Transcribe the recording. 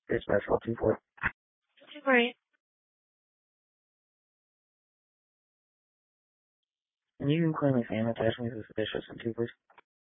Dispatch 424. 248. And you can claim a fan attachment is suspicious in 2, please.